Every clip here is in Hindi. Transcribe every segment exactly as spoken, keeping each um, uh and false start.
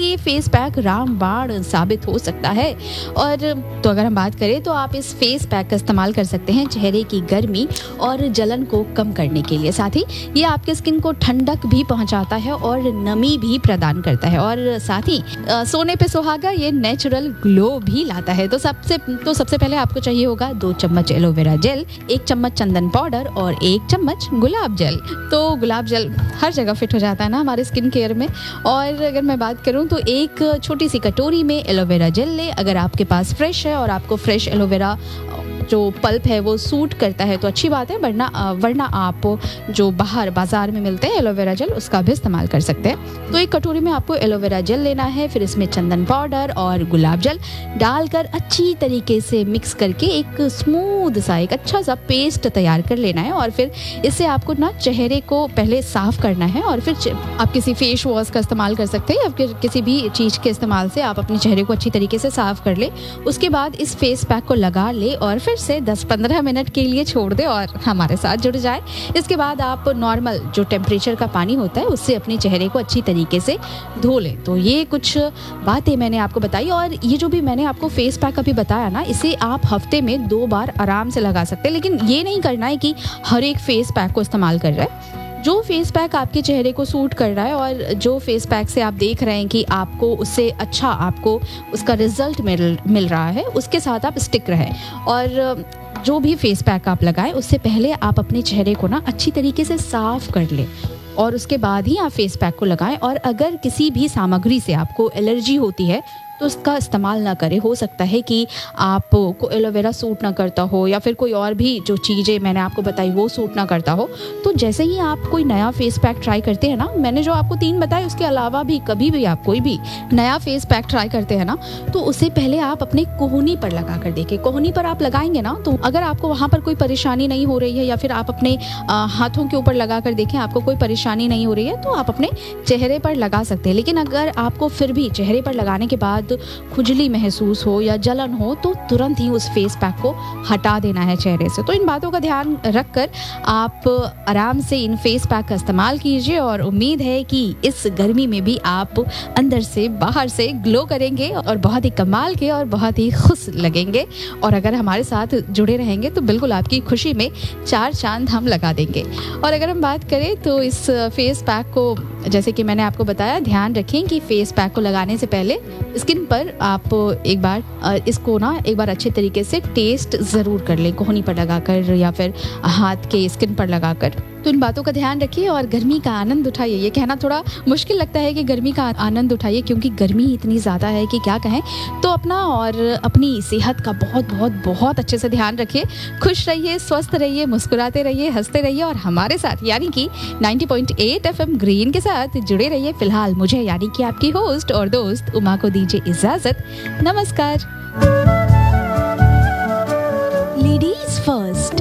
ये फेस पैक रामबाण साबित हो सकता है। और तो अगर हम बात करें तो आप इस फेस पैक का इस्तेमाल कर सकते हैं चेहरे की गर्मी और जलन को कम करने के लिए। साथ ही ये आपके स्किन को ठंडक भी पहुंचाता है और नमी भी प्रदान करता है, और साथ ही आ, सोने पे सुहागा ये नेचुरल ग्लो भी लाता है। तो सबसे तो सबसे पहले आपको चाहिए होगा दो चम्मच एलोवेरा जेल, एक चम्मच चंदन पाउडर और एक चम्मच गुलाब जल। तो गुलाब जल हर जगह फिट हो जाता है ना हमारे स्किन केयर में। और अगर मैं बात करूं तो एक छोटी सी कटोरी में एलोवेरा जेल ले। अगर आपके पास फ्रेश है और आपको फ्रेश एलोवेरा जो पल्प है वो सूट करता है तो अच्छी बात है, वरना वरना आप जो बाहर बाजार में मिलते हैं एलोवेरा जेल उसका भी इस्तेमाल कर सकते हैं। तो एक कटोरी में आपको एलोवेरा जेल लेना है, फिर इसमें चंदन पाउडर और गुलाब जल डालकर अच्छी तरीके से मिक्स करके एक स्मूथ सा एक अच्छा सा पेस्ट तैयार कर लेना है। और फिर इससे आपको ना चेहरे को पहले साफ करना है, और फिर आप किसी फेस वॉश का इस्तेमाल कर सकते हैं या फिर किसी भी चीज़ के इस्तेमाल से आप अपने चेहरे को अच्छी तरीके से साफ कर ले। उसके बाद इस फेस पैक को लगा ले और फिर से दस पंद्रह मिनट के लिए छोड़ दे और हमारे साथ जुड़ जाए। इसके बाद आप नॉर्मल जो टेम्परेचर का पानी होता है उससे अपने चेहरे को अच्छी तरीके से धो लें। तो ये कुछ बातें मैंने आपको बताई, और ये जो भी मैंने आपको फेस पैक अभी बताया ना, इसे आप हफ्ते में दो बार आराम से लगा सकते हैं। लेकिन ये नहीं करना है कि हर एक फेस पैक को इस्तेमाल कर रहे हैं। जो फेस पैक आपके चेहरे को सूट कर रहा है और जो फेस पैक से आप देख रहे हैं कि आपको उससे अच्छा आपको उसका रिजल्ट मिल मिल रहा है, उसके साथ आप स्टिक रहें। और जो भी फेस पैक आप लगाएं उससे पहले आप अपने चेहरे को ना अच्छी तरीके से साफ कर लें और उसके बाद ही आप फेस पैक को लगाएं। और अगर किसी भी सामग्री से आपको एलर्जी होती है तो उसका इस्तेमाल ना करें। हो सकता है कि आपको एलोवेरा सूट ना करता हो या फिर कोई और भी जो चीज़ें मैंने आपको बताई वो सूट ना करता हो। तो जैसे ही आप कोई नया फेस पैक ट्राई करते हैं ना, मैंने जो आपको तीन बताए उसके अलावा भी कभी भी आप कोई भी नया फेस पैक ट्राई करते हैं ना, तो उससे पहले आप अपने कोहनी पर लगा कर देखें। कोहनी पर आप लगाएंगे ना, तो अगर आपको वहाँ पर कोई परेशानी नहीं हो रही है या फिर आप अपने आ, हाथों के ऊपर लगा कर देखें, आपको कोई परेशानी नहीं हो रही है, तो आप अपने चेहरे पर लगा सकते हैं। लेकिन अगर आपको फिर भी चेहरे पर लगाने के बाद खुजली महसूस हो या जलन हो तो तुरंत ही उस फेस पैक को हटा देना है चेहरे से। तो इन बातों का ध्यान रखकर आप आराम से इन फेस पैक का इस्तेमाल कीजिए, और उम्मीद है कि इस गर्मी में भी आप अंदर से बाहर से ग्लो करेंगे और बहुत ही कमाल के और बहुत ही खुश लगेंगे। और अगर हमारे साथ जुड़े रहेंगे तो बिल्कुल आपकी खुशी में चार चांद हम लगा देंगे। और अगर हम बात करें तो इस फेस पैक को, जैसे कि मैंने आपको बताया, ध्यान रखें कि फेस पैक को लगाने से पहले स्किन पर आप एक बार इसको ना एक बार अच्छे तरीके से टेस्ट ज़रूर कर लें, कोहनी पर लगाकर या फिर हाथ के स्किन पर लगाकर। तो इन बातों का ध्यान रखिए और गर्मी का आनंद उठाइए। ये कहना थोड़ा मुश्किल लगता है कि गर्मी का आनंद उठाइए, क्योंकि गर्मी इतनी ज़्यादा है कि क्या कहें। तो अपना और अपनी सेहत का बहुत बहुत बहुत अच्छे से ध्यान रखिए। खुश रहिए, स्वस्थ रहिए, मुस्कुराते रहिए, हंसते रहिए और हमारे साथ यानी कि नब्बे पॉइंट आठ एफएम ग्रीन के साथ जुड़े रहिए। फिलहाल मुझे यानी कि आपकी होस्ट और दोस्त उमा को दीजिए इजाजत। नमस्कार। Ladies first.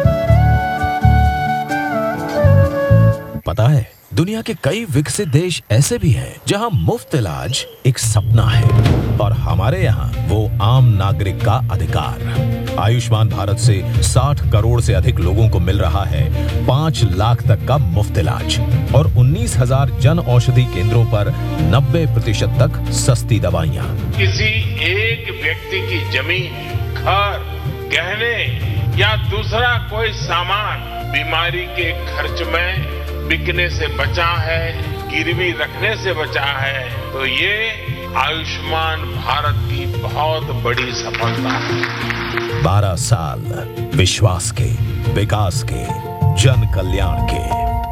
पता है, दुनिया के कई विकसित देश ऐसे भी हैं जहां मुफ्त इलाज एक सपना है, और हमारे यहाँ वो आम नागरिक का अधिकार। आयुष्मान भारत से साठ करोड़ से अधिक लोगों को मिल रहा है पाँच लाख तक का मुफ्त इलाज, और उन्नीस हजार जन औषधि केंद्रों पर नब्बे प्रतिशत तक सस्ती दवाइयाँ। किसी एक व्यक्ति की जमीन, घर, गहने या दूसरा कोई सामान बीमारी के खर्च में बिकने से बचा है, गिरवी रखने से बचा है, तो ये आयुष्मान भारत की बहुत बड़ी सफलता है। बारह साल विश्वास के, विकास के, जन कल्याण के।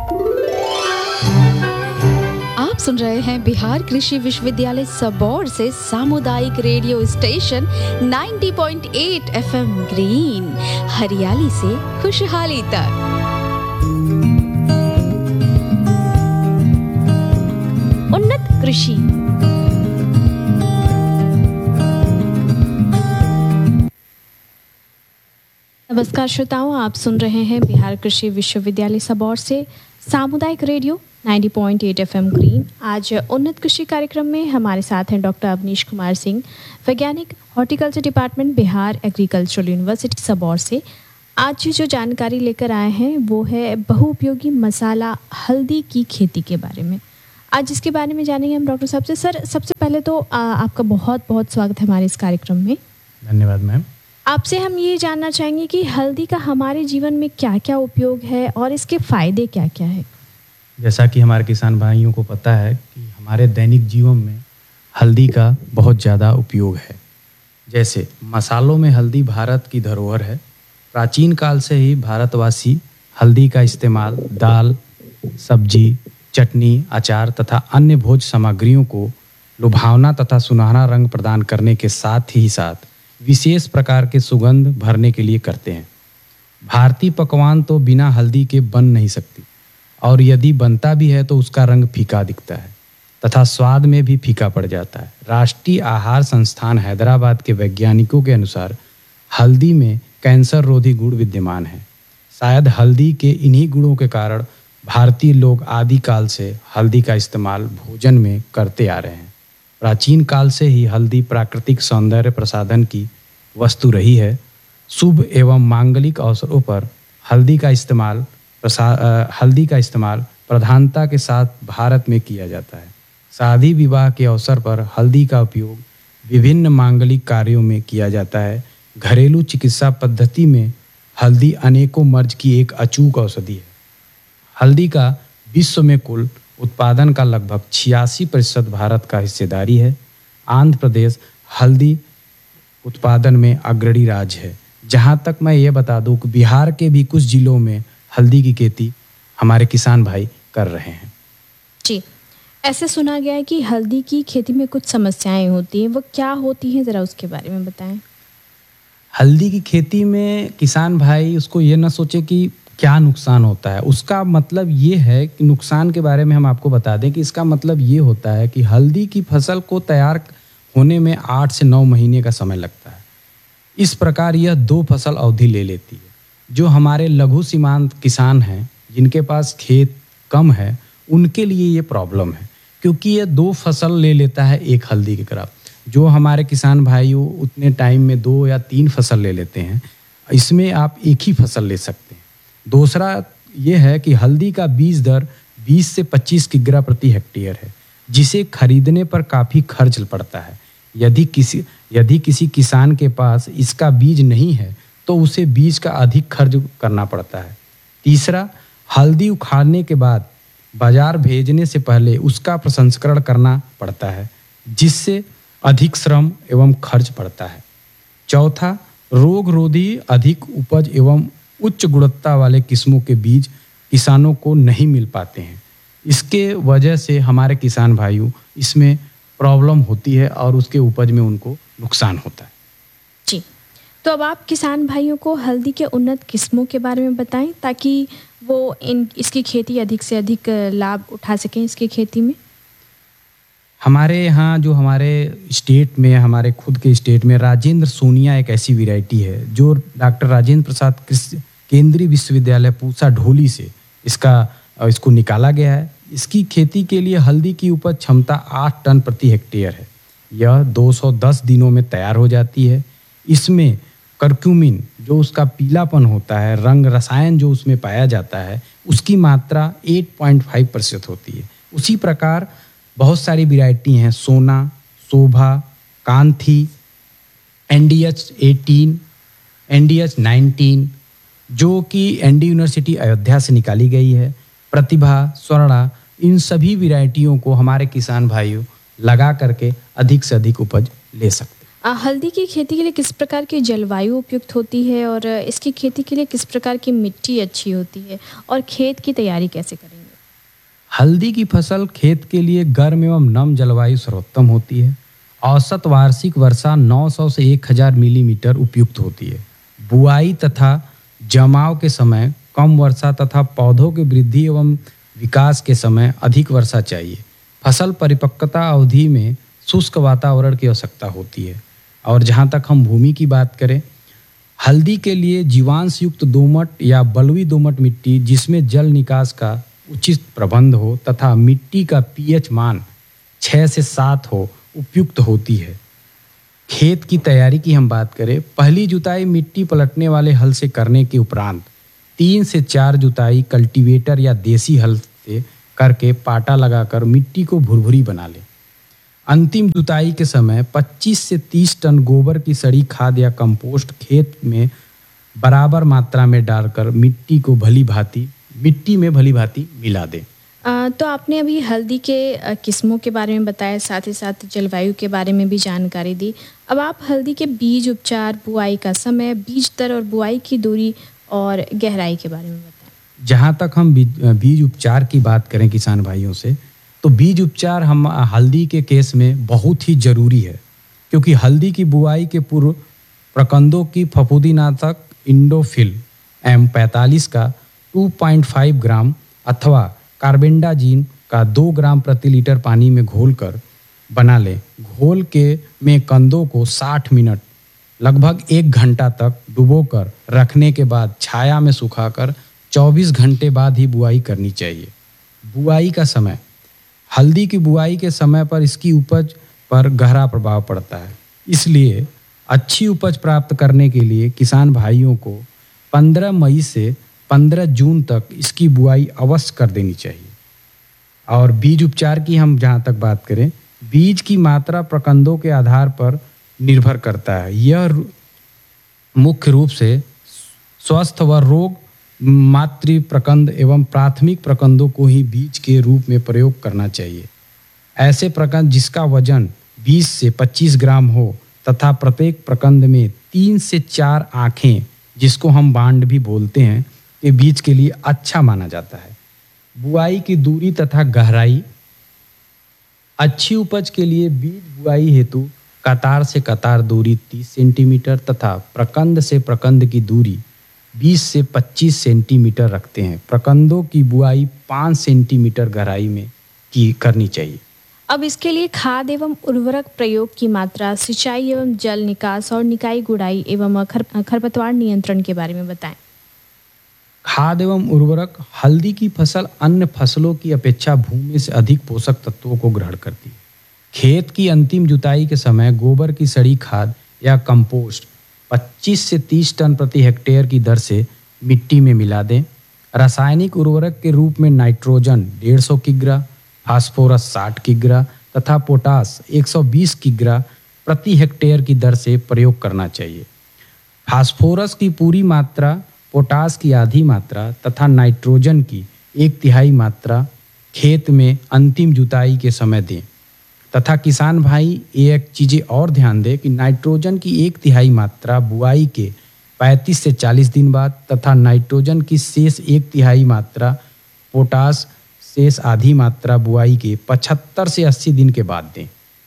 आप सुन रहे हैं बिहार कृषि विश्वविद्यालय सबौर से सामुदायिक रेडियो स्टेशन नब्बे पॉइंट आठ एफएम ग्रीन, हरियाली से खुशहाली तक। उन्नत कृषि। नमस्कार श्रोताओं, आप सुन रहे हैं बिहार कृषि विश्वविद्यालय सबौर से सामुदायिक रेडियो नब्बे पॉइंट आठ एफएम ग्रीन। आज उन्नत कृषि कार्यक्रम में हमारे साथ हैं डॉक्टर अवनीश कुमार सिंह, वैज्ञानिक, horticulture department, Bihar agricultural university Sabour से। आज जो जानकारी लेकर आए हैं वो है बहुउपयोगी मसाला हल्दी की खेती के बारे में। आज इसके बारे में जानेंगे हम डॉक्टर साहब से। सर, सबसे पहले तो आ, आपका बहुत बहुत स्वागत है हमारे इस कार्यक्रम में। धन्यवाद मैम। आपसे हम ये जानना चाहेंगे कि हल्दी का हमारे जीवन में क्या क्या उपयोग है और इसके फायदे क्या क्या है। जैसा कि हमारे किसान भाइयों को पता है कि हमारे दैनिक जीवन में हल्दी का बहुत ज़्यादा उपयोग है। जैसे मसालों में हल्दी भारत की धरोहर है। प्राचीन काल से ही भारतवासी हल्दी का इस्तेमाल दाल, सब्जी, चटनी, अचार तथा अन्य भोज सामग्रियों को लुभावना तथा सुनहरा रंग प्रदान करने के साथ ही साथ विशेष प्रकार के सुगंध भरने के लिए करते हैं। भारतीय पकवान तो बिना हल्दी के बन नहीं सकती और यदि बनता भी है तो उसका रंग फीका दिखता है तथा स्वाद में भी फीका पड़ जाता है। राष्ट्रीय आहार संस्थान हैदराबाद के वैज्ञानिकों के अनुसार हल्दी में कैंसर रोधी गुण विद्यमान है। शायद हल्दी के इन्हीं गुणों के कारण भारतीय लोग आदिकाल से हल्दी का इस्तेमाल भोजन में करते आ रहे हैं। प्राचीन काल से ही हल्दी प्राकृतिक सौंदर्य प्रसाधन की वस्तु रही है। शुभ एवं मांगलिक अवसरों पर हल्दी का इस्तेमाल प्रसा हल्दी का इस्तेमाल प्रधानता के साथ भारत में किया जाता है। शादी विवाह के अवसर पर हल्दी का उपयोग विभिन्न मांगलिक कार्यों में किया जाता है। घरेलू चिकित्सा पद्धति में हल्दी अनेकों मर्ज की एक अचूक औषधि है। हल्दी का विश्व में कुल उत्पादन का लगभग छियासी प्रतिशत भारत का हिस्सेदारी है। आंध्र प्रदेश हल्दी उत्पादन में अग्रणी राज्य है। जहाँ तक मैं ये बता दूँ कि बिहार के भी कुछ जिलों में हल्दी की खेती हमारे किसान भाई कर रहे हैं। जी, ऐसे सुना गया है कि हल्दी की खेती में कुछ समस्याएं होती हैं, वो क्या होती हैं, ज़रा उसके बारे में बताएं। हल्दी की खेती में किसान भाई उसको ये ना सोचे कि क्या नुकसान होता है। उसका मतलब ये है कि नुकसान के बारे में हम आपको बता दें कि इसका मतलब ये होता है कि हल्दी की फसल को तैयार होने में आठ से नौ महीने का समय लगता है। इस प्रकार यह दो फसल अवधि ले लेती है। जो हमारे लघु सीमांत किसान हैं जिनके पास खेत कम है उनके लिए ये प्रॉब्लम है, क्योंकि ये दो फसल ले लेता है एक हल्दी की क्रॉप। जो हमारे किसान भाइयों उतने टाइम में दो या तीन फसल ले लेते हैं, इसमें आप एक ही फसल ले सकते हैं। दूसरा ये है कि हल्दी का बीज दर बीस से पच्चीस किग्रा प्रति हेक्टेयर है, जिसे खरीदने पर काफ़ी खर्च पड़ता है। यदि किसी यदि किसी किसान के पास इसका बीज नहीं है तो उसे बीज का अधिक खर्च करना पड़ता है। तीसरा, हल्दी उखाड़ने के बाद बाजार भेजने से पहले उसका प्रसंस्करण करना पड़ता है, जिससे अधिक श्रम एवं खर्च पड़ता है। चौथा, रोग रोधी अधिक उपज एवं उच्च गुणवत्ता वाले किस्मों के बीज किसानों को नहीं मिल पाते हैं। इसके वजह से हमारे किसान भाइयों इसमें प्रॉब्लम होती है और उसके उपज में उनको नुकसान होता है। जी, तो अब आप किसान भाइयों को हल्दी के उन्नत किस्मों के बारे में बताएं ताकि वो इन इसकी खेती अधिक से अधिक लाभ उठा सकें इसकी खेती में। हमारे यहाँ जो हमारे स्टेट में हमारे खुद के स्टेट में राजेंद्र सोनिया एक ऐसी वैरायटी है जो डॉक्टर राजेंद्र प्रसाद कृषि केंद्रीय विश्वविद्यालय पूसा ढोली से इसका इसको निकाला गया है। इसकी खेती के लिए हल्दी की उपज क्षमता आठ टन प्रति हेक्टेयर है। यह दो सौ दस दिनों में तैयार हो जाती है। इसमें करक्यूमिन जो उसका पीलापन होता है, रंग रसायन जो उसमें पाया जाता है, उसकी मात्रा आठ पॉइंट पाँच प्रतिशत होती है। उसी प्रकार बहुत सारी वैरायटी हैं, सोना, शोभा, कांथी, एन डी एच अठारह, एन डी एच उन्नीस, जो कि एन डी यूनिवर्सिटी अयोध्या से निकाली गई है, प्रतिभा, स्वर्णा, इन सभी वैरायटियों को हमारे किसान भाइयों लगा करके अधिक से अधिक उपज ले सकते हैं। हल्दी की खेती के लिए किस प्रकार की जलवायु उपयुक्त होती है और इसकी खेती के लिए किस प्रकार की मिट्टी अच्छी होती है और खेत की तैयारी कैसे करेंगे? हल्दी की फसल खेत के लिए गर्म एवं नम जलवायु सर्वोत्तम होती है। औसत वार्षिक वर्षा नौ सौ से एक हज़ार मिलीमीटर उपयुक्त होती है। बुआई तथा जमाव के समय कम वर्षा तथा पौधों की वृद्धि एवं विकास के समय अधिक वर्षा चाहिए। फसल परिपक्वता अवधि में शुष्क वातावरण की आवश्यकता होती है। और जहाँ तक हम भूमि की बात करें, हल्दी के लिए जीवांश युक्त दोमट या बलुई दोमट मिट्टी जिसमें जल निकास का उचित प्रबंध हो तथा मिट्टी का पीएच मान छः से सात हो उपयुक्त होती है। खेत की तैयारी की हम बात करें, पहली जुताई मिट्टी पलटने वाले हल से करने के उपरांत तीन से चार जुताई कल्टीवेटर या देसी हल से करके पाटा लगाकर मिट्टी को भुरभुरी बना लें। अंतिम जुताई के समय पच्चीस से तीस टन गोबर की सड़ी खाद या कंपोस्ट खेत में बराबर मात्रा में डालकर मिट्टी को भली भांति मिट्टी में भली भांति मिला दें। आ, तो आपने अभी हल्दी के आ, किस्मों के बारे में बताया, साथ ही साथ जलवायु के बारे में भी जानकारी दी। अब आप हल्दी के बीज उपचार, बुआई का समय, बीज दर और बुआई की दूरी और गहराई के बारे में बताएं। जहाँ तक हम बीज, बीज उपचार की बात करें किसान भाइयों से, तो बीज उपचार हम हल्दी के केस में बहुत ही ज़रूरी है, क्योंकि हल्दी की बुआई के पूर्व प्रकंदों की फफूंदीनाशक इंडोफिल एम पैंतालीस का दो पॉइंट पाँच ग्राम अथवा कार्बेंडाजिम का दो ग्राम प्रति लीटर पानी में घोलकर बना लें। घोल के में कंदों को साठ मिनट लगभग एक घंटा तक डुबोकर रखने के बाद छाया में सुखाकर चौबीस घंटे बाद ही बुआई करनी चाहिए। बुआई का समय, हल्दी की बुआई के समय पर इसकी उपज पर गहरा प्रभाव पड़ता है, इसलिए अच्छी उपज प्राप्त करने के लिए किसान भाइयों को पंद्रह मई से पंद्रह जून तक इसकी बुआई अवश्य कर देनी चाहिए। और बीज उपचार की हम जहाँ तक बात करें, बीज की मात्रा प्रकंदों के आधार पर निर्भर करता है। यह मुख्य रूप से स्वस्थ व रोग मातृ प्रकंद एवं प्राथमिक प्रकंदों को ही बीज के रूप में प्रयोग करना चाहिए। ऐसे प्रकंद जिसका वजन बीस से पच्चीस ग्राम हो तथा प्रत्येक प्रकंद में तीन से चार आँखें, जिसको हम बांड भी बोलते हैं, के बीज के लिए अच्छा माना जाता है। बुआई की दूरी तथा गहराई, अच्छी उपज के लिए बीज बुआई हेतु कतार से कतार दूरी तीस सेंटीमीटर तथा प्रकंद से प्रकंद की दूरी बीस से पच्चीस सेंटीमीटर रखते हैं। प्रकंदों की बुआई पाँच सेंटीमीटर गहराई में की करनी चाहिए। अब इसके लिए खाद एवं उर्वरक प्रयोग की मात्रा, सिंचाई एवं जल निकास और निकाई गुड़ाई एवं खर, खरपतवार नियंत्रण के बारे में बताएं। खाद एवं उर्वरक, हल्दी की फसल अन्य फसलों की अपेक्षा भूमि से अधिक पोषक तत्वों को ग्रहण करती है। खेत की अंतिम जुताई के समय गोबर की सड़ी खाद या कंपोस्ट पच्चीस से तीस टन प्रति हेक्टेयर की दर से मिट्टी में मिला दें। रासायनिक उर्वरक के रूप में नाइट्रोजन डेढ़ सौ किग्रा, फास्फोरस साठ किग्रा तथा पोटास एक सौ बीस किग्रा प्रति हेक्टेयर की दर से प्रयोग करना चाहिए। फास्फोरस की पूरी मात्रा, पोटास की आधी मात्रा तथा नाइट्रोजन की एक तिहाई मात्रा खेत में अंतिम जुताई के समय दें। तथा किसान भाई एक चीज़ें और ध्यान दें कि नाइट्रोजन की एक तिहाई मात्रा बुआई के पैंतीस से चालीस दिन बाद तथा नाइट्रोजन की शेष एक तिहाई मात्रा, पोटास शेष आधी मात्रा बुआई के पचहत्तर से अस्सी दिन के बाद दें।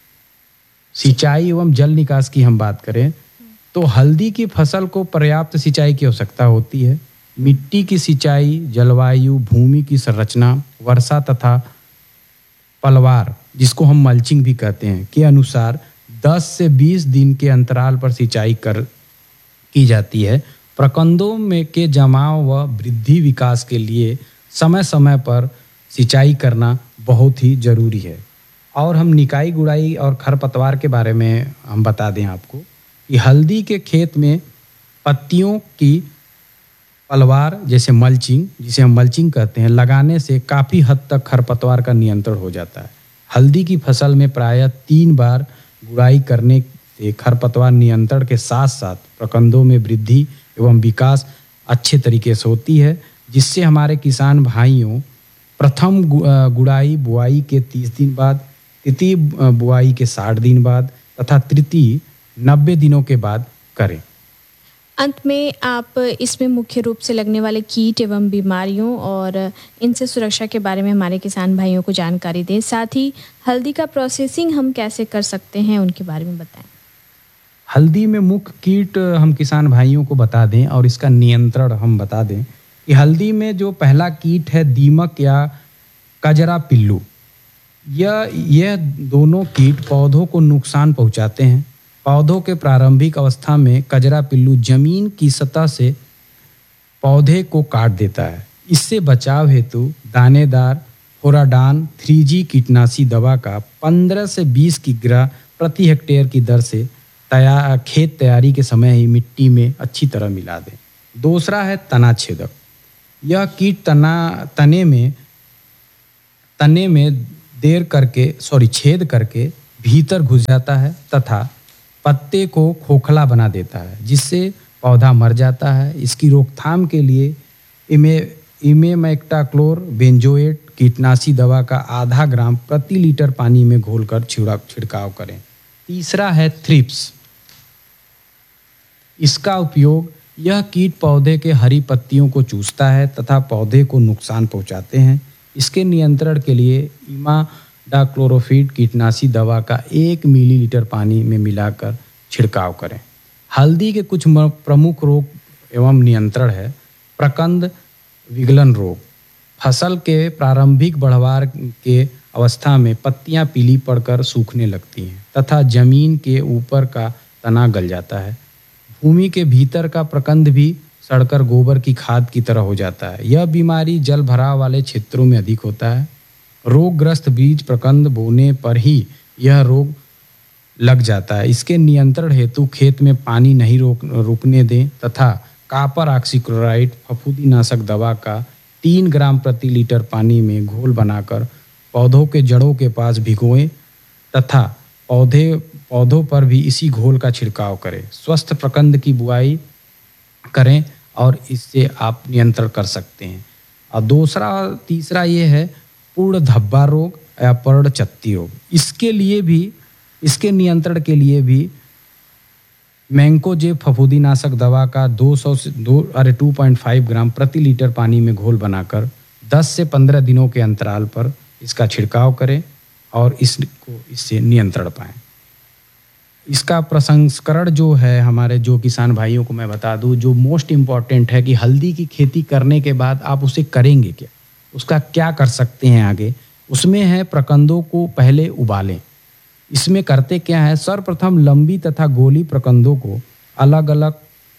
सिंचाई एवं जल निकास की हम बात करें तो हल्दी की फसल को पर्याप्त सिंचाई की आवश्यकता होती है। मिट्टी की सिंचाई जलवायु, भूमि की संरचना, वर्षा तथा पलवार, जिसको हम मल्चिंग भी कहते हैं, के अनुसार दस से बीस दिन के अंतराल पर सिंचाई कर की जाती है। प्रकंदों में के जमाव व वृद्धि विकास के लिए समय समय पर सिंचाई करना बहुत ही जरूरी है। और हम निकाई गुड़ाई और खरपतवार के बारे में हम बता दें आपको कि हल्दी के खेत में पत्तियों की पलवार, जैसे मल्चिंग, जिसे हम मल्चिंग कहते हैं, लगाने से काफ़ी हद तक खरपतवार का नियंत्रण हो जाता है। हल्दी की फसल में प्रायः तीन बार गुड़ाई करने से खरपतवार नियंत्रण के साथ साथ प्रकंदों में वृद्धि एवं विकास अच्छे तरीके से होती है, जिससे हमारे किसान भाइयों प्रथम गुड़ाई बुआई के तीस दिन बाद, द्वितीय बुआई के साठ दिन बाद तथा तृतीय नब्बे दिनों के बाद करें। अंत में आप इसमें मुख्य रूप से लगने वाले कीट एवं बीमारियों और इनसे सुरक्षा के बारे में हमारे किसान भाइयों को जानकारी दें। साथ ही हल्दी का प्रोसेसिंग हम कैसे कर सकते हैं, उनके बारे में बताएं। हल्दी में मुख्य कीट हम किसान भाइयों को बता दें और इसका नियंत्रण हम बता दें कि हल्दी में जो पहला कीट है दीमक या कजरा पिल्लू, यह यह दोनों कीट पौधों को नुकसान पहुंचाते हैं। पौधों के प्रारंभिक अवस्था में कजरा पिल्लू जमीन की सतह से पौधे को काट देता है। इससे बचाव हेतु दानेदार फोराडान थ्री जी कीटनाशी दवा का पंद्रह से बीस किग्रा प्रति हेक्टेयर की दर से तैयार खेत तैयारी के समय ही मिट्टी में अच्छी तरह मिला दें। दूसरा है तना छेदक। यह कीट तना तने में तने में देर करके सॉरी छेद करके भीतर घुस जाता है तथा पत्ते को खोखला बना देता है, जिससे पौधा मर जाता है। इसकी रोकथाम के लिए इमे इमेमेक्टाक्लोर बेंजोएट कीटनाशी दवा का आधा ग्राम प्रति लीटर पानी में घोलकर छिड़क छिड़काव करें। तीसरा है थ्रिप्स। इसका उपयोग यह कीट पौधे के हरी पत्तियों को चूसता है तथा पौधे को नुकसान पहुंचाते हैं। इसके नियंत्रण के लिए इमाडाक्लोरोफिड कीटनाशी दवा का एक मिलीलीटर पानी में मिलाकर छिड़काव करें। हल्दी के कुछ प्रमुख रोग एवं नियंत्रण है। प्रकंद विगलन रोग। फसल के प्रारंभिक बढ़वार के अवस्था में पत्तियां पीली पड़कर सूखने लगती हैं तथा जमीन के ऊपर का तना गल जाता है। भूमि के भीतर का प्रकंद भी सड़कर गोबर की खाद की तरह हो जाता है। यह बीमारी जल भराव वाले क्षेत्रों में अधिक होता है। रोगग्रस्त बीज प्रकंद बोने पर ही यह रोग लग जाता है। इसके नियंत्रण हेतु खेत में पानी नहीं रोक रुकने दें तथा कॉपर ऑक्सीक्लोराइड फफूंदीनाशक दवा का तीन ग्राम प्रति लीटर पानी में घोल बनाकर पौधों के जड़ों के पास भिगोएं तथा पौधे पौधों पर भी इसी घोल का छिड़काव करें। स्वस्थ प्रकंद की बुआई करें और इससे आप नियंत्रण कर सकते हैं। और दूसरा तीसरा ये है पूर्ण धब्बा रोग या पर्ण चत्ती रोग। इसके लिए भी इसके नियंत्रण के लिए भी मैंकोजेब फफूंदीनाशक दवा का दो सौ से दो अरे दो पॉइंट पाँच ग्राम प्रति लीटर पानी में घोल बनाकर दस से पंद्रह दिनों के अंतराल पर इसका छिड़काव करें और इसको इससे नियंत्रण पाएं। इसका प्रसंस्करण जो है हमारे जो किसान भाइयों को मैं बता दूं, जो मोस्ट इम्पॉर्टेंट है कि हल्दी की खेती करने के बाद आप उसे करेंगे क्या, उसका क्या कर सकते हैं आगे, उसमें है प्रकंदों को पहले उबालें। इसमें करते क्या है, सर्वप्रथम लंबी तथा गोली प्रकंदों को अलग अलग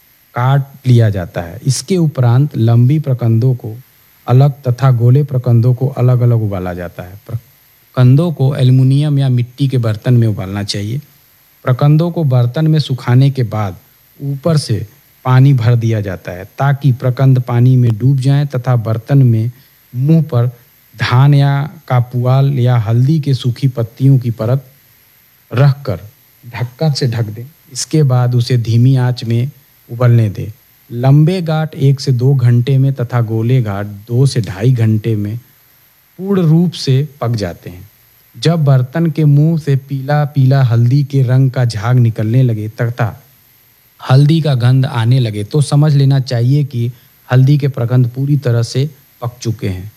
काट लिया जाता है। इसके उपरांत लंबी प्रकंदों को अलग तथा गोले प्रकंदों को अलग अलग उबाला जाता है। प्रकंदों को एल्युमिनियम या मिट्टी के बर्तन में उबालना चाहिए। प्रकंदों को बर्तन में सुखाने के बाद ऊपर से पानी भर दिया जाता है ताकि प्रकंद पानी में डूब जाएं तथा बर्तन में मुंह पर धान या का पुआल या हल्दी के सूखी पत्तियों की परत रखकर ढक्कन से ढक दें। इसके बाद उसे धीमी आंच में उबलने दें। लंबे घाट एक से दो घंटे में तथा गोले घाट दो से ढाई घंटे में पूर्ण रूप से पक जाते हैं। जब बर्तन के मुंह से पीला पीला हल्दी के रंग का झाग निकलने लगे तथा हल्दी का गंध आने लगे तो समझ लेना चाहिए कि हल्दी के प्रकंद पूरी तरह से पक चुके हैं।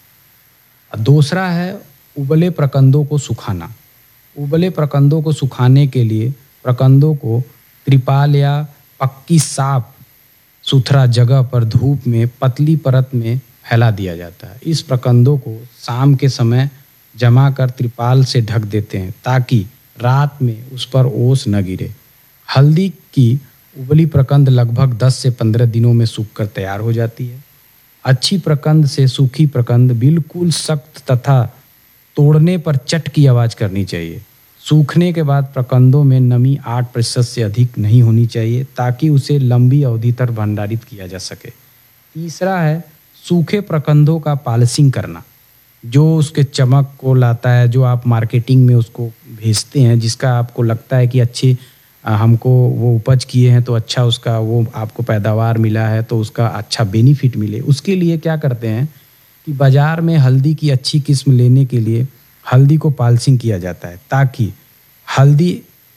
दूसरा है उबले प्रकंदों को सुखाना। उबले प्रकंदों को सुखाने के लिए प्रकंदों को त्रिपाल या पक्की साफ सुथरा जगह पर धूप में पतली परत में फैला दिया जाता है। इस प्रकंदों को शाम के समय जमा कर त्रिपाल से ढक देते हैं ताकि रात में उस पर ओस न गिरे। हल्दी की उबली प्रकंद लगभग दस से पंद्रह दिनों में सूखकर तैयार हो जाती है। अच्छी प्रकंद से सूखी प्रकंद बिल्कुल सख्त तथा तोड़ने पर चट की आवाज़ करनी चाहिए। सूखने के बाद प्रकंदों में नमी आठ प्रतिशत से अधिक नहीं होनी चाहिए ताकि उसे लंबी अवधि तक भंडारित किया जा सके। तीसरा है सूखे प्रकंदों का पॉलिशिंग करना, जो उसके चमक को लाता है, जो आप मार्केटिंग में उसको भेजते हैं, जिसका आपको लगता है कि अच्छे हमको वो उपज किए हैं तो अच्छा उसका वो आपको पैदावार मिला है तो उसका अच्छा बेनिफिट मिले। उसके लिए क्या करते हैं कि बाज़ार में हल्दी की अच्छी किस्म लेने के लिए हल्दी को पॉलिशिंग किया जाता है ताकि हल्दी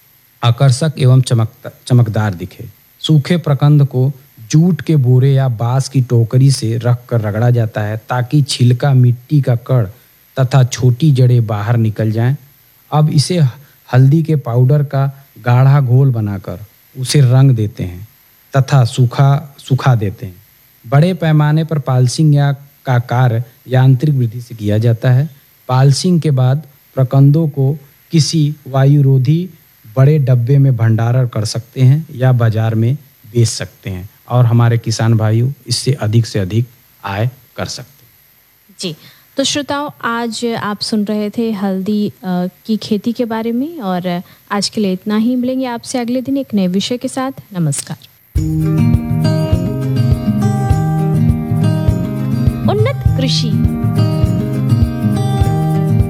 आकर्षक एवं चमक चमकदार दिखे। सूखे प्रकंद को जूट के बोरे या बांस की टोकरी से रख कर रगड़ा जाता है ताकि छिलका, मिट्टी का कण तथा छोटी जड़ें बाहर निकल जाएं। अब इसे हल्दी के पाउडर का गाढ़ा घोल बनाकर उसे रंग देते हैं तथा सूखा सुखा देते हैं। बड़े पैमाने पर पॉलिशिंग या का कार्य यांत्रिक विधि से किया जाता है। पॉलिशिंग के बाद प्रकंदों को किसी वायुरोधी बड़े डब्बे में भंडारण कर सकते हैं या बाजार में बेच सकते हैं और हमारे किसान भाइयों इससे अधिक से अधिक आय कर सकते हैं। जी, तो श्रोताओं, आज आप सुन रहे थे हल्दी की खेती के बारे में और आज के लिए इतना ही। मिलेंगे आपसे अगले दिन एक नए विषय के साथ। नमस्कार। उन्नत कृषि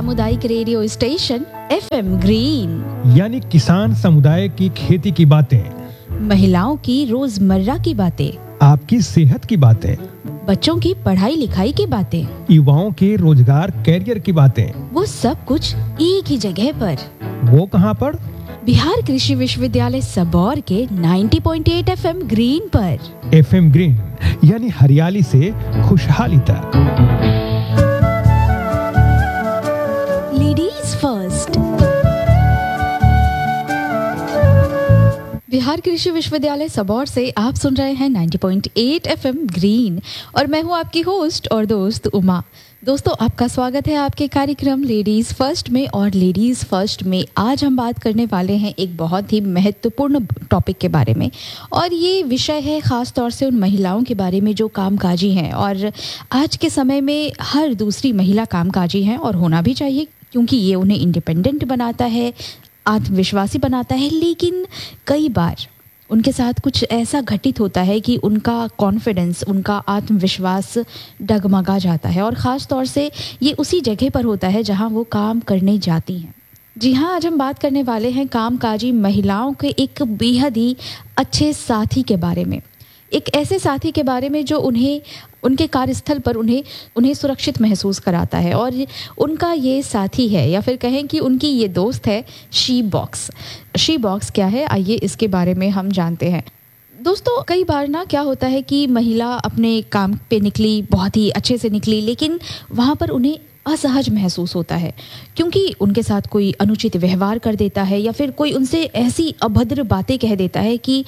सामुदायिक रेडियो स्टेशन एफएम ग्रीन, यानी किसान समुदाय की खेती की बातें, महिलाओं की रोजमर्रा की बातें, आपकी सेहत की बातें, बच्चों की पढ़ाई लिखाई की बातें, युवाओं के रोजगार कैरियर की बातें, वो सब कुछ एक ही जगह पर। वो कहाँ पर? बिहार कृषि विश्वविद्यालय सबौर के नब्बे पॉइंट आठ एफएम ग्रीन पर। एफएम ग्रीन यानी हरियाली से खुशहाली तक। Ladies first. बिहार कृषि विश्वविद्यालय सबौर से आप सुन रहे हैं नब्बे पॉइंट आठ एफएम ग्रीन और मैं हूं आपकी होस्ट और दोस्त उमा। दोस्तों, आपका स्वागत है आपके कार्यक्रम लेडीज़ फर्स्ट में। और लेडीज़ फर्स्ट में आज हम बात करने वाले हैं एक बहुत ही महत्वपूर्ण टॉपिक के बारे में, और ये विषय है ख़ास तौर से उन महिलाओं के बारे में जो कामकाजी हैं। और आज के समय में हर दूसरी महिला कामकाजी हैं और होना भी चाहिए, क्योंकि ये उन्हें इंडिपेंडेंट बनाता है, आत्मविश्वासी बनाता है। लेकिन कई बार उनके साथ कुछ ऐसा घटित होता है कि उनका कॉन्फिडेंस, उनका आत्मविश्वास डगमगा जाता है, और ख़ास तौर से ये उसी जगह पर होता है जहां वो काम करने जाती हैं। जी हाँ, आज हम बात करने वाले हैं कामकाजी महिलाओं के एक बेहद ही अच्छे साथी के बारे में। एक ऐसे साथी के बारे में जो उन्हें उनके कार्यस्थल पर उन्हें उन्हें सुरक्षित महसूस कराता है, और उनका ये साथी है, या फिर कहें कि उनकी ये दोस्त है, शी बॉक्स। शी बॉक्स क्या है, आइए इसके बारे में हम जानते हैं। दोस्तों, कई बार ना क्या होता है कि महिला अपने काम पे निकली, बहुत ही अच्छे से निकली, लेकिन वहाँ पर उन्हें असहज महसूस होता है, क्योंकि उनके साथ कोई अनुचित व्यवहार कर देता है, या फिर कोई उनसे ऐसी अभद्र बातें कह देता है कि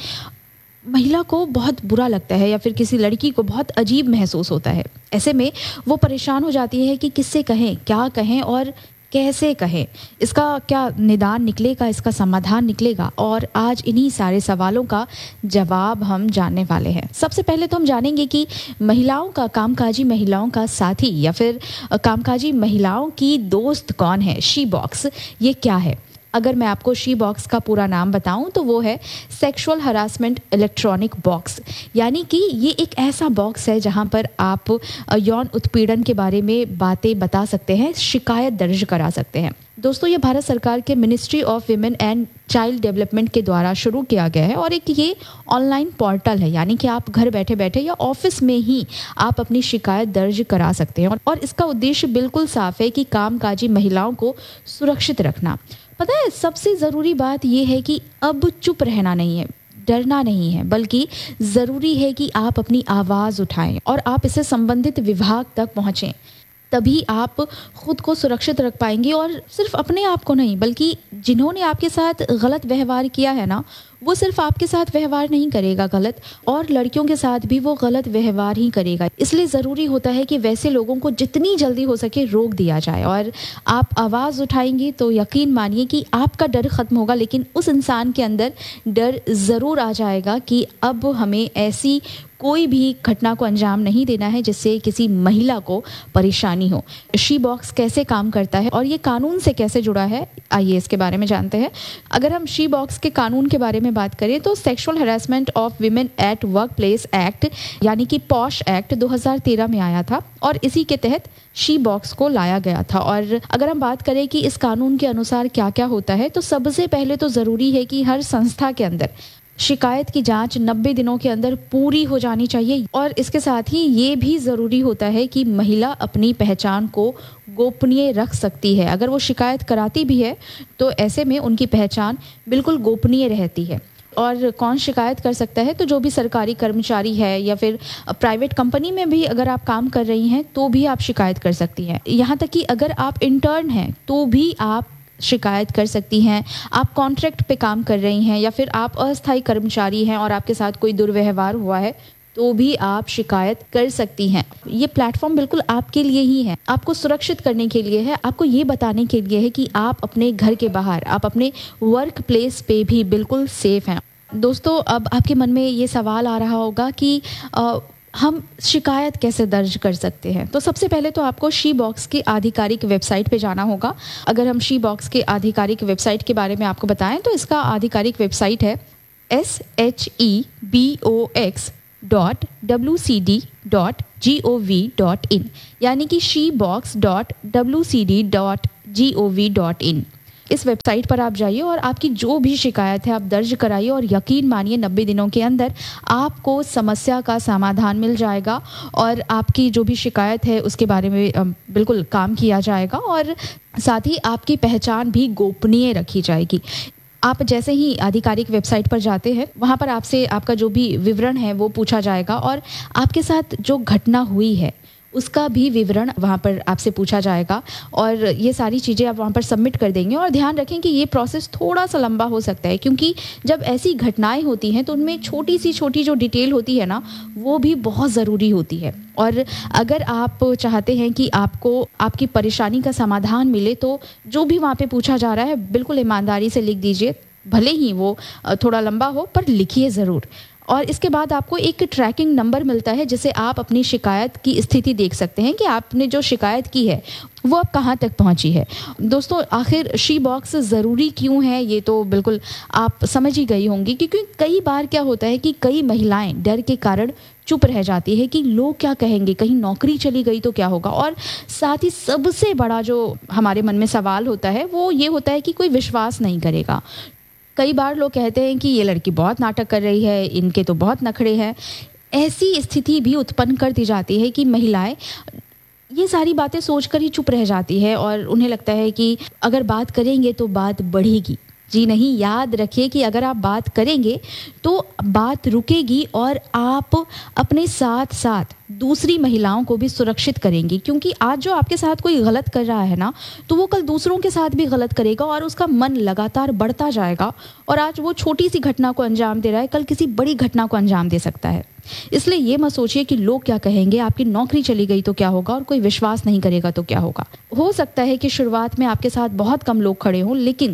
महिला को बहुत बुरा लगता है, या फिर किसी लड़की को बहुत अजीब महसूस होता है। ऐसे में वो परेशान हो जाती है कि किससे कहें, क्या कहें और कैसे कहें, इसका क्या निदान निकलेगा, इसका समाधान निकलेगा। और आज इन्हीं सारे सवालों का जवाब हम जानने वाले हैं। सबसे पहले तो हम जानेंगे कि महिलाओं का कामकाजी महिलाओं का साथी या फिर कामकाजी महिलाओं की दोस्त कौन है, शी बॉक्स, ये क्या है। अगर मैं आपको शी बॉक्स का पूरा नाम बताऊं तो वो है सेक्सुअल हरासमेंट इलेक्ट्रॉनिक बॉक्स, यानी कि ये एक ऐसा बॉक्स है जहां पर आप यौन उत्पीड़न के बारे में बातें बता सकते हैं, शिकायत दर्ज करा सकते हैं। दोस्तों, ये भारत सरकार के ministry of women and child development के द्वारा शुरू किया गया है, और एक ये ऑनलाइन पोर्टल है, यानी कि आप घर बैठे बैठे या ऑफिस में ही आप अपनी शिकायत दर्ज करा सकते हैं। और इसका उद्देश्य बिल्कुल साफ है कि कामकाजी महिलाओं को सुरक्षित रखना। पता है, सबसे ज़रूरी बात यह है कि अब चुप रहना नहीं है, डरना नहीं है, बल्कि ज़रूरी है कि आप अपनी आवाज़ उठाएं और आप इसे संबंधित विभाग तक पहुँचें। तभी आप खुद को सुरक्षित रख पाएंगे, और सिर्फ अपने आप को नहीं, बल्कि जिन्होंने आपके साथ गलत व्यवहार किया है ना, वो सिर्फ आपके साथ व्यवहार नहीं करेगा गलत, और लड़कियों के साथ भी वो गलत व्यवहार ही करेगा। इसलिए ज़रूरी होता है कि वैसे लोगों को जितनी जल्दी हो सके रोक दिया जाए। और आप आवाज़ उठाएंगे तो यकीन मानिए कि आपका डर ख़त्म होगा, लेकिन उस इंसान के अंदर डर ज़रूर आ जाएगा कि अब हमें ऐसी कोई भी घटना को अंजाम नहीं देना है जिससे किसी महिला को परेशानी हो। शी बॉक्स कैसे काम करता है और ये कानून से कैसे जुड़ा है, आइए इसके बारे में जानते हैं। अगर हम शी बॉक्स के कानून के बारे में बात करें तो sexual harassment of women at work place act, यानी कि पॉश एक्ट दो हज़ार तेरह में आया था, और इसी के तहत शी बॉक्स को लाया गया था। और अगर हम बात करें कि इस कानून के अनुसार क्या क्या होता है, तो सबसे पहले तो ज़रूरी है कि हर संस्था के अंदर शिकायत की जांच नब्बे दिनों के अंदर पूरी हो जानी चाहिए। और इसके साथ ही ये भी ज़रूरी होता है कि महिला अपनी पहचान को गोपनीय रख सकती है। अगर वो शिकायत कराती भी है तो ऐसे में उनकी पहचान बिल्कुल गोपनीय रहती है। और कौन शिकायत कर सकता है, तो जो भी सरकारी कर्मचारी है या फिर प्राइवेट कंपनी में भी अगर आप काम कर रही हैं तो भी आप शिकायत कर सकती हैं। यहाँ तक कि अगर आप इंटर्न हैं तो भी आप शिकायत कर सकती हैं। आप कॉन्ट्रैक्ट पे काम कर रही हैं या फिर आप अस्थायी कर्मचारी हैं और आपके साथ कोई दुर्व्यवहार हुआ है तो भी आप शिकायत कर सकती हैं। ये प्लेटफॉर्म बिल्कुल आपके लिए ही है, आपको सुरक्षित करने के लिए है, आपको ये बताने के लिए है कि आप अपने घर के बाहर, आप अपने वर्क प्लेस पे भी बिल्कुल सेफ हैं। दोस्तों, अब आपके मन में ये सवाल आ रहा होगा कि आ, हम शिकायत कैसे दर्ज कर सकते हैं। तो सबसे पहले तो आपको शी बॉक्स की आधिकारिक वेबसाइट पे जाना होगा। अगर हम शी बॉक्स के आधिकारिक वेबसाइट के बारे में आपको बताएं तो इसका आधिकारिक वेबसाइट है S H E B O x dot W C D dot G O V dot in, यानी कि she box dot W C D dot G O V dot in. इस वेबसाइट पर आप जाइए और आपकी जो भी शिकायत है आप दर्ज कराइए और यकीन मानिए नब्बे दिनों के अंदर आपको समस्या का समाधान मिल जाएगा और आपकी जो भी शिकायत है उसके बारे में बिल्कुल काम किया जाएगा और साथ ही आपकी पहचान भी गोपनीय रखी जाएगी। आप जैसे ही आधिकारिक वेबसाइट पर जाते हैं वहाँ पर आपसे आपका जो भी विवरण है वो पूछा जाएगा और आपके साथ जो घटना हुई है उसका भी विवरण वहाँ पर आपसे पूछा जाएगा और ये सारी चीज़ें आप वहाँ पर सबमिट कर देंगे। और ध्यान रखें कि ये प्रोसेस थोड़ा सा लंबा हो सकता है क्योंकि जब ऐसी घटनाएं होती हैं तो उनमें छोटी सी छोटी जो डिटेल होती है ना वो भी बहुत ज़रूरी होती है। और अगर आप चाहते हैं कि आपको आपकी परेशानी का समाधान मिले तो जो भी वहाँ पर पूछा जा रहा है बिल्कुल ईमानदारी से लिख दीजिए, भले ही वो थोड़ा लंबा हो पर लिखिए ज़रूर। और इसके बाद आपको एक ट्रैकिंग नंबर मिलता है जिसे आप अपनी शिकायत की स्थिति देख सकते हैं कि आपने जो शिकायत की है वो अब कहाँ तक पहुँची है। दोस्तों आखिर शी बॉक्स ज़रूरी क्यों है ये तो बिल्कुल आप समझ ही गई होंगी, क्योंकि कई बार क्या होता है कि कई महिलाएं डर के कारण चुप रह जाती है कि लोग क्या कहेंगे, कहीं नौकरी चली गई तो क्या होगा। और साथ ही सबसे बड़ा जो हमारे मन में सवाल होता है वो ये होता है कि कोई विश्वास नहीं करेगा। कई बार लोग कहते हैं कि ये लड़की बहुत नाटक कर रही है, इनके तो बहुत नखरे हैं। ऐसी स्थिति भी उत्पन्न कर दी जाती है कि महिलाएं ये सारी बातें सोचकर ही चुप रह जाती है और उन्हें लगता है कि अगर बात करेंगे तो बात बढ़ेगी। जी नहीं, याद रखिए कि अगर आप बात करेंगे तो बात रुकेगी और आप अपने साथ साथ दूसरी महिलाओं को भी सुरक्षित करेंगी, क्योंकि आज जो आपके साथ कोई गलत कर रहा है ना तो वो कल दूसरों के साथ भी गलत करेगा और उसका मन लगातार बढ़ता जाएगा और आज वो छोटी सी घटना को अंजाम दे रहा है, कल किसी बड़ी घटना को अंजाम दे सकता है। इसलिए ये मत सोचिए कि लोग क्या कहेंगे, आपकी नौकरी चली गई तो क्या होगा और कोई विश्वास नहीं करेगा तो क्या होगा। हो सकता है कि शुरुआत में आपके साथ बहुत कम लोग खड़े हों, लेकिन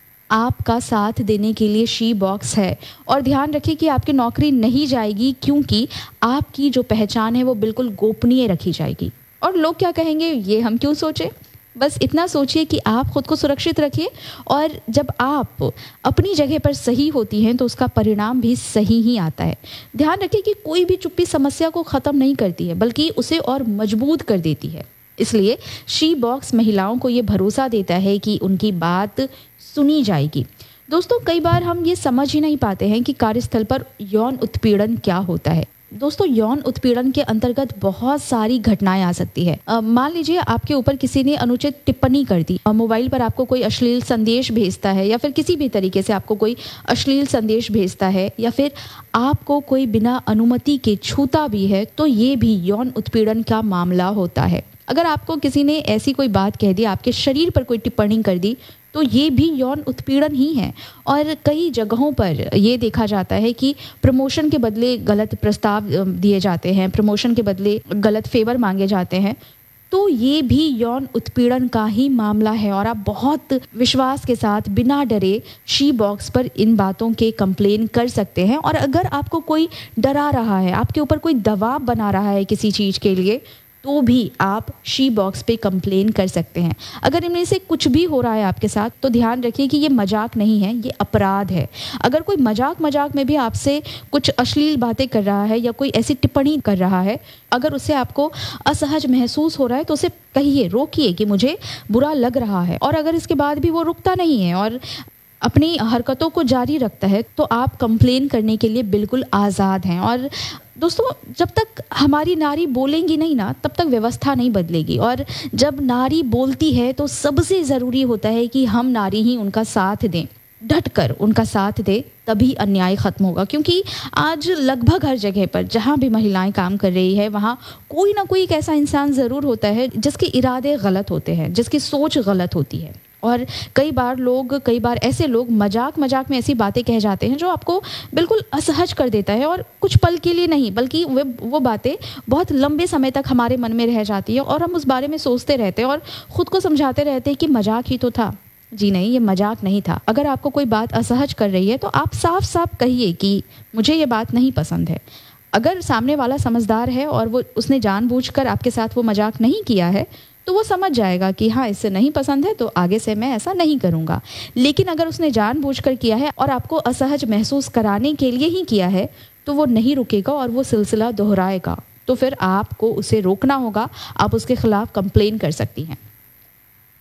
आपका साथ देने के लिए शी बॉक्स है। और ध्यान रखिए कि आपकी नौकरी नहीं जाएगी क्योंकि आपकी जो पहचान है वो बिल्कुल गोपनीय रखी जाएगी। और लोग क्या कहेंगे ये हम क्यों सोचें, बस इतना सोचिए कि आप खुद को सुरक्षित रखिए और जब आप अपनी जगह पर सही होती हैं तो उसका परिणाम भी सही ही आता है। ध्यान रखिए कि कोई भी चुप्पी समस्या को ख़त्म नहीं करती है बल्कि उसे और मजबूत कर देती है। इसलिए शी बॉक्स महिलाओं को ये भरोसा देता है कि उनकी बात सुनी जाएगी। दोस्तों कई बार हम ये समझ ही नहीं पाते हैं कि कार्यस्थल पर यौन उत्पीड़न क्या होता है। दोस्तों यौन उत्पीड़न के अंतर्गत बहुत सारी घटनाएं आ सकती है। मान लीजिए आपके ऊपर किसी ने अनुचित टिप्पणी कर दी, मोबाइल पर आपको कोई अश्लील संदेश भेजता है या फिर किसी भी तरीके से आपको कोई अश्लील संदेश भेजता है या फिर आपको कोई बिना अनुमति के छूता भी है तो ये भी यौन उत्पीड़न का मामला होता है। अगर आपको किसी ने ऐसी कोई बात कह दी, आपके शरीर पर कोई टिप्पणी कर दी तो ये भी यौन उत्पीड़न ही है। और कई जगहों पर ये देखा जाता है कि प्रमोशन के बदले गलत प्रस्ताव दिए जाते हैं, प्रमोशन के बदले गलत फेवर मांगे जाते हैं, तो ये भी यौन उत्पीड़न का ही मामला है। और आप बहुत विश्वास के साथ बिना डरे शी बॉक्स पर इन बातों के कंप्लेन कर सकते हैं। और अगर आपको कोई डरा रहा है, आपके ऊपर कोई दबाव बना रहा है किसी चीज़ के लिए, तो भी आप शी बॉक्स पे कंप्लेन कर सकते हैं। अगर इनमें से कुछ भी हो रहा है आपके साथ तो ध्यान रखिए कि ये मजाक नहीं है, ये अपराध है। अगर कोई मजाक मजाक में भी आपसे कुछ अश्लील बातें कर रहा है या कोई ऐसी टिप्पणी कर रहा है, अगर उससे आपको असहज महसूस हो रहा है तो उसे कहिए, रोकिए कि मुझे बुरा लग रहा है। और अगर इसके बाद भी वो रुकता नहीं है और अपनी हरकतों को जारी रखता है तो आप कंप्लेन करने के लिए बिल्कुल आज़ाद हैं। और दोस्तों जब तक हमारी नारी बोलेंगी नहीं ना तब तक व्यवस्था नहीं बदलेगी। और जब नारी बोलती है तो सबसे ज़रूरी होता है कि हम नारी ही उनका साथ दें, डट कर उनका साथ दें, तभी अन्याय ख़त्म होगा। क्योंकि आज लगभग हर जगह पर जहाँ भी महिलाएं काम कर रही है वहाँ कोई ना कोई एक ऐसा इंसान ज़रूर होता है जिसके इरादे गलत होते हैं, जिसकी सोच गलत होती है। और कई बार लोग कई बार ऐसे लोग मजाक मजाक में ऐसी बातें कह जाते हैं जो आपको बिल्कुल असहज कर देता है। और कुछ पल के लिए नहीं बल्कि वे वो बातें बहुत लंबे समय तक हमारे मन में रह जाती है और हम उस बारे में सोचते रहते हैं और ख़ुद को समझाते रहते हैं कि मजाक ही तो था। जी नहीं, ये मजाक नहीं था। अगर आपको कोई बात असहज कर रही है तो आप साफ साफ कहिए कि मुझे ये बात नहीं पसंद है। अगर सामने वाला समझदार है और वो उसने जानबूझकर आपके साथ वो मजाक नहीं किया है तो वो समझ जाएगा कि हाँ इससे नहीं पसंद है तो आगे से मैं ऐसा नहीं करूँगा। लेकिन अगर उसने जानबूझकर किया है और आपको असहज महसूस कराने के लिए ही किया है तो वो नहीं रुकेगा और वो सिलसिला दोहराएगा। तो फिर आपको उसे रोकना होगा, आप उसके खिलाफ कंप्लेन कर सकती हैं।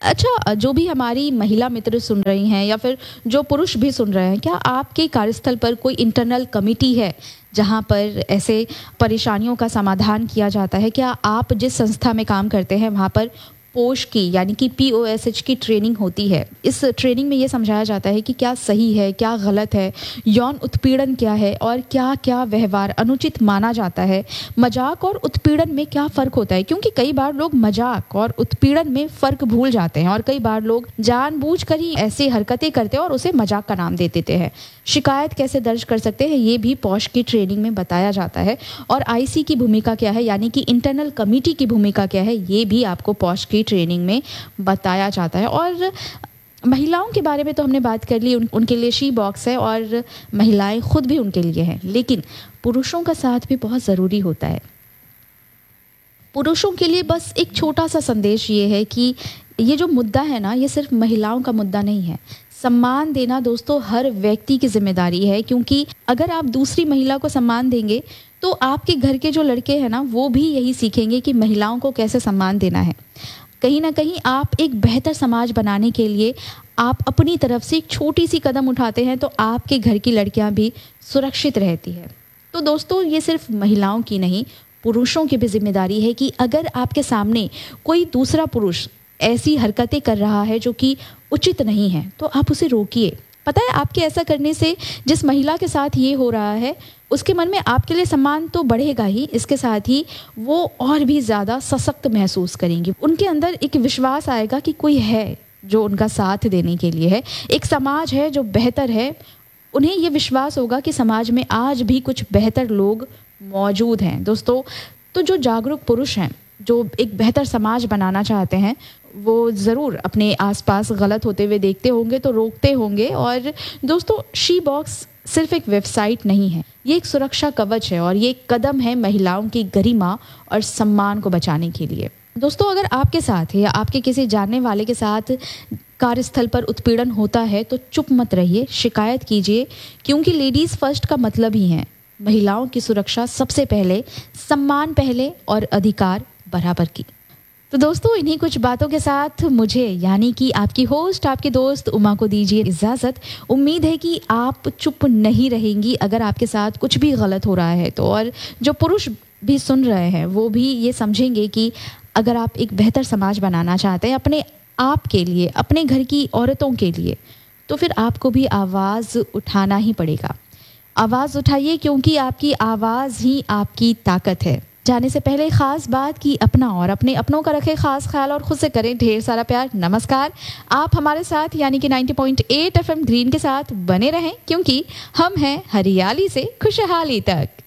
अच्छा, जो भी हमारी महिला मित्र सुन रही हैं या फिर जो पुरुष भी सुन रहे हैं, क्या आपके कार्यस्थल पर कोई इंटरनल कमिटी है जहां पर ऐसे परेशानियों का समाधान किया जाता है? क्या आप जिस संस्था में काम करते हैं वहां पर पोष की यानी कि पी ओ एस एच की ट्रेनिंग होती है? इस ट्रेनिंग में ये समझाया जाता है कि क्या सही है, क्या गलत है, यौन उत्पीड़न क्या है और क्या क्या व्यवहार अनुचित माना जाता है, मजाक और उत्पीड़न में क्या फ़र्क होता है, क्योंकि कई बार लोग मजाक और उत्पीड़न में फ़र्क भूल जाते हैं और कई बार लोग जानबूझकर ही ऐसी हरकतें करते हैं और उसे मजाक का नाम दे देते हैं। शिकायत कैसे दर्ज कर सकते हैं ये भी पौष की ट्रेनिंग में बताया जाता है और आई सी की भूमिका क्या है यानी कि इंटरनल कमेटी की भूमिका क्या है ये भी आपको पौष की ट्रेनिंग में बताया जाता है। और महिलाओं के बारे में तो हमने बात कर ली, उन, उनके लिए शी बॉक्स है और महिलाएं खुद भी उनके लिए हैं, लेकिन पुरुषों का साथ भी बहुत ज़रूरी होता है। पुरुषों के लिए बस एक छोटा सा संदेश ये है कि ये जो मुद्दा है ना, ये सिर्फ महिलाओं का मुद्दा नहीं है। सम्मान देना दोस्तों हर व्यक्ति की जिम्मेदारी है, क्योंकि अगर आप दूसरी महिला को सम्मान देंगे तो आपके घर के जो लड़के हैं ना वो भी यही सीखेंगे कि महिलाओं को कैसे सम्मान देना है। कहीं ना कहीं आप एक बेहतर समाज बनाने के लिए आप अपनी तरफ से एक छोटी सी कदम उठाते हैं तो आपके घर की लड़कियां भी सुरक्षित रहती है। तो दोस्तों ये सिर्फ महिलाओं की नहीं, पुरुषों की भी जिम्मेदारी है कि अगर आपके सामने कोई दूसरा पुरुष ऐसी हरकतें कर रहा है जो कि उचित नहीं है तो आप उसे रोकिए। पता है आपके ऐसा करने से जिस महिला के साथ ये हो रहा है उसके मन में आपके लिए सम्मान तो बढ़ेगा ही, इसके साथ ही वो और भी ज़्यादा सशक्त महसूस करेंगी। उनके अंदर एक विश्वास आएगा कि कोई है जो उनका साथ देने के लिए है, एक समाज है जो बेहतर है। उन्हें ये विश्वास होगा कि समाज में आज भी कुछ बेहतर लोग मौजूद हैं। दोस्तों तो जो जागरूक पुरुष हैं जो एक बेहतर समाज बनाना चाहते हैं वो ज़रूर अपने आसपास गलत होते हुए देखते होंगे तो रोकते होंगे। और दोस्तों शी बॉक्स सिर्फ एक वेबसाइट नहीं है, ये एक सुरक्षा कवच है और ये एक कदम है महिलाओं की गरिमा और सम्मान को बचाने के लिए। दोस्तों अगर आपके साथ या आपके किसी जानने वाले के साथ कार्यस्थल पर उत्पीड़न होता है तो चुप मत रहिए, शिकायत कीजिए, क्योंकि लेडीज़ फर्स्ट का मतलब ही है महिलाओं की सुरक्षा सबसे पहले, सम्मान पहले और अधिकार बराबर की। तो दोस्तों इन्हीं कुछ बातों के साथ मुझे यानी कि आपकी होस्ट आपके दोस्त उमा को दीजिए इजाज़त। उम्मीद है कि आप चुप नहीं रहेंगी अगर आपके साथ कुछ भी गलत हो रहा है तो, और जो पुरुष भी सुन रहे हैं वो भी ये समझेंगे कि अगर आप एक बेहतर समाज बनाना चाहते हैं अपने आप के लिए, अपने घर की औरतों के लिए, तो फिर आपको भी आवाज़ उठाना ही पड़ेगा। आवाज़ उठाइए क्योंकि आपकी आवाज़ ही आपकी ताकत है। जाने से पहले खास बात कि अपना और अपने अपनों का रखें खास ख्याल और खुद से करें ढेर सारा प्यार। नमस्कार, आप हमारे साथ यानी कि नब्बे पॉइंट आठ एफ एम ग्रीन के साथ बने रहें, क्योंकि हम हैं हरियाली से खुशहाली तक।